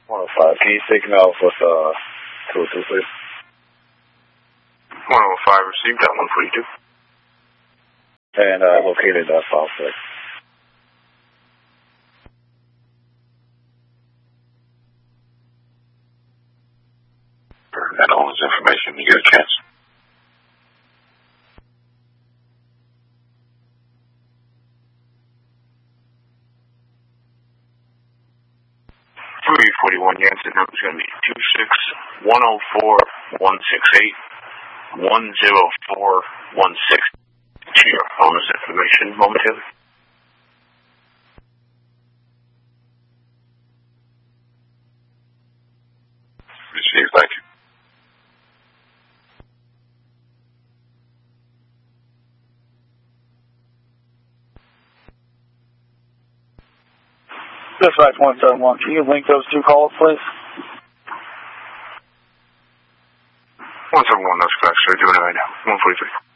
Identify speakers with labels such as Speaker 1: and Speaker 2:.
Speaker 1: 105. Can you signal with 202, please?
Speaker 2: 105 received at 142.
Speaker 1: And located file 6.
Speaker 2: That all this information when you get a chance. Yancey number is going to be 26104-168-10416. To your owner's information momentarily. Received, thank you.
Speaker 1: Dispatch 171, can you link those two calls, please?
Speaker 2: 171, that's correct, sir. Doing it right now. 143.